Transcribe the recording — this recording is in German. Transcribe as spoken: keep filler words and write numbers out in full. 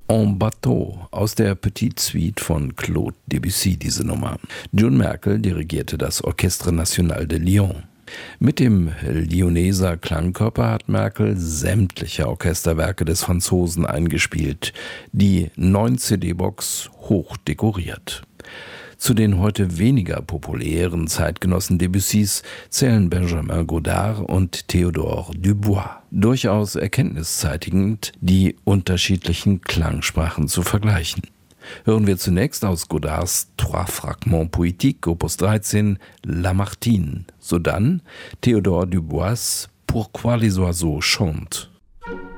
En Bateau aus der Petite Suite von Claude Debussy, diese Nummer. June Merkel dirigierte das Orchestre National de Lyon. Mit dem Lyoneser Klangkörper hat Merkel sämtliche Orchesterwerke des Franzosen eingespielt, die neun C D-Box hoch dekoriert. Zu den heute weniger populären Zeitgenossen Debussys zählen Benjamin Godard und Théodore Dubois. Durchaus erkenntniszeitigend, die unterschiedlichen Klangsprachen zu vergleichen. Hören wir zunächst aus Godards Trois Fragments Poétiques, Opus dreizehn, Lamartine, sodann Théodore Dubois, Pourquoi les oiseaux chantent.